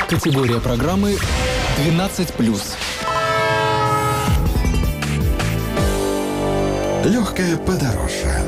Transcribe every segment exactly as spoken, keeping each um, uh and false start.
Категория программы двенадцать плюс. Легкое подорожье.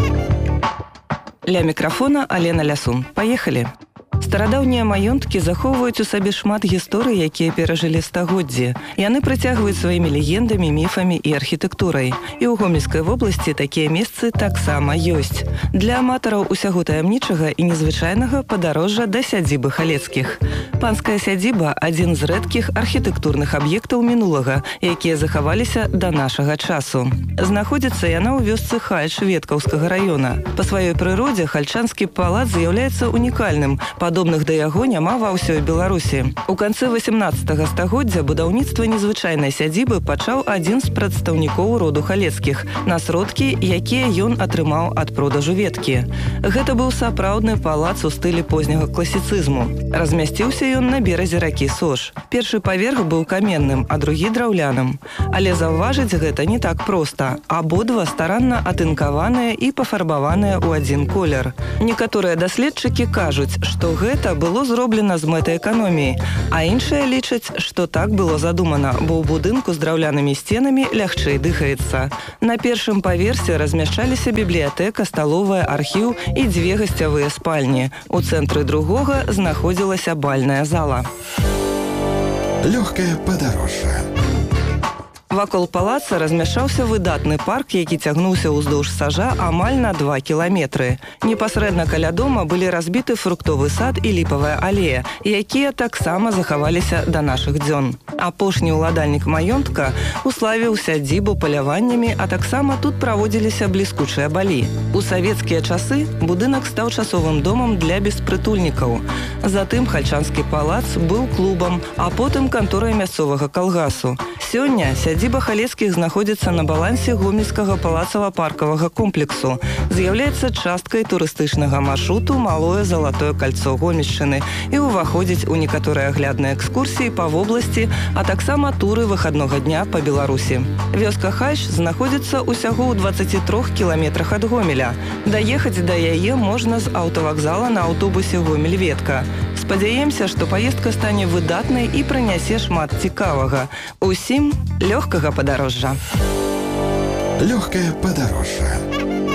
Ля мікрафона Алена Лясун. Паехалі. Старадаўнія маёнткі захоўваюць у сабе шмат гісторый, якія перажылі стагоддзі. Яны прыцягваюць сваімі легендамі, міфамі і архітэктурай. І ў Гомельскай вобласці такія месцы таксама ёсць. Для аматараў усяго таямнічага і незвычайнага падарожжа да сядзібы Халецкіх. Панская сядзіба – адзін з рэдкіх архітэктурных аб'ектаў мінулага, якія захаваліся да нашага часу. Знаходзіцца яна ў вёсцы Хальш Веткаўскага раёна. Па сваёй прыродзе хальчанскі палац з'яўляецца унікальным. Падобных да яго няма ва ўсёй Беларусі. У канцы васямнаццатага стагоддзя будаўніцтва незвычайнай сядзібы пачаў адзін з прадстаўнікоў роду Халецкіх на сродкі, якія ён атрымаў ад продажу веткі. Гэта быў сапраўдны палац у стылі позняга класіцызму. Размясціўся ён на беразе ракі Сош. Першы паверх быў каменным, а другі драўляным. Але заўважыць гэта не так проста. Абодва старанна атынкаваныя і пафарбаваныя ў адзін колер. Некаторыя даследчыкі кажуць, што гэта было зроблена з мэтай эканоміі, а іншыя лічаць, што так было задумана, бо ў будынку з драўлянымі сценамі лягчэй дыхаецца. На першым паверсе размяшчаліся бібліятэка, сталовая, архіў і дзве гасцявыя спальні. У цэнтры другога знаходзілася бальная зала. Легкое подорожье. Вакол палаца размяшчаўся выдатны парк, які цягнуўся ўздоўж сажа амаль на два кіламетры. Непасрэдна каля дома былі разбіты фруктовы сад і ліпавая алея, якія таксама захаваліся да нашых дзён. Апошні ўладальнік маёнтка уславіў сядзібу паляваннямі, а таксама тут праводзіліся бліскучыя балі. У савецкія часы будынак стаў часовым домам для беспрытульнікаў. Затым хальчанскі палац быў клубам, а потым канторай мясцовага калгасу. Сёння сядзіба Халецкіх знаходзіцца на балансе гомельскага палацава-паркавага комплексу. З'яўляецца часткай турыстычнага маршруту «Малое залатое кольцо Гомельшчыны» і ўваходзіць у некаторыя аглядныя экскурсіі па вобласці, а таксама туры выхаднога дня па Беларусі. Вёска Хальш знаходзіцца ўсяго ў дваццаці трох кіламетрах ад Гомеля. Даехаць да яе можна з аўтавакзала на аўтобусе Гомель-Ветка. Спадзяемся, што паездка стане выдатнай і прынясе шмат цікавага. Усім лёгкага падарожжа. Легкое подорожье.